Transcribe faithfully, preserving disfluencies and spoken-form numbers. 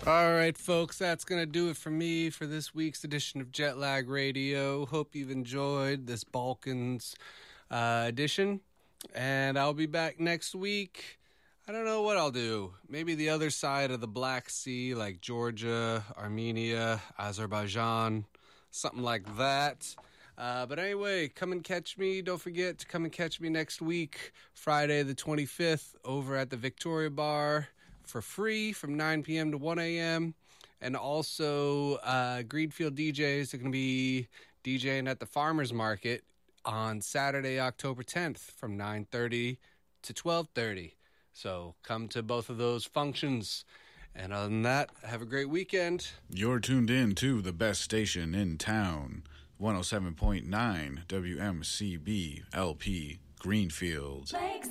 All right, folks, that's going to do it for me for this week's edition of Jetlag Radio. Hope you've enjoyed this Balkans uh, edition, and I'll be back next week. I don't know what I'll do. Maybe the other side of the Black Sea, like Georgia, Armenia, Azerbaijan, something like that. Uh, but anyway, come and catch me. Don't forget to come and catch me next week, Friday the twenty-fifth, over at the Victoria Bar for free from nine p.m. to one a.m. And also, uh, Greenfield D Js are going to be DJing at the Farmers Market on Saturday, October tenth from nine thirty to twelve thirty. So come to both of those functions. And other than that, have a great weekend. You're tuned in to the best station in town, one oh seven point nine W M C B L P Greenfield.